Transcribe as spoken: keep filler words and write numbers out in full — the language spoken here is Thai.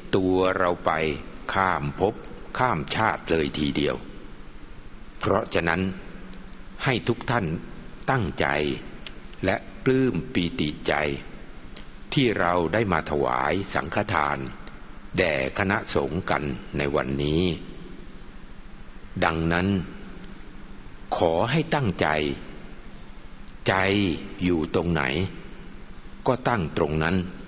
ตัวเราไปข้ามภพข้ามชาติเลยทีเดียวเพราะฉะนั้นให้ทุกท่านตั้งใจและปลื้มปีติใจที่เราได้มาถวายสังฆทานแด่คณะสงฆ์กันในวันนี้ดังนั้นขอให้ตั้งใจใจอยู่ตรงไหนก็ตั้งตรงนั้น